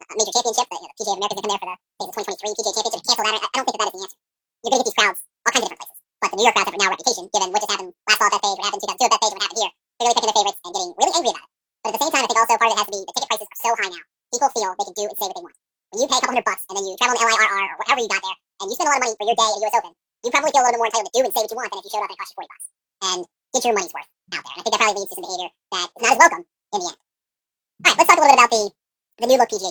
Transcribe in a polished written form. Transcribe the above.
major championship, the PGA of America is going to come there for the 2023 PGA Championship. Cancel that. I don't think that is the answer. You're going to get these crowds all kinds of different places. But the New York crowds have now a reputation, given what just happened last fall at Bethpage, what happened in 2002 at Bethpage, what happened here. They're really picking their favorites and getting really angry about it. But at the same time, I think also part of it has to be the ticket prices are so high now. People feel they can do and say what they want. When you pay a couple $100 and then you travel in LIRR or whatever you got there, and you spend a lot of money for your day at the US Open, you probably feel a little bit more entitled to do and say what you want than if you showed up and it cost you $40 and get your money's worth out there. And I think that probably leads to some behavior that is not as welcome in the end. All right, let's talk a little bit about the new look PGA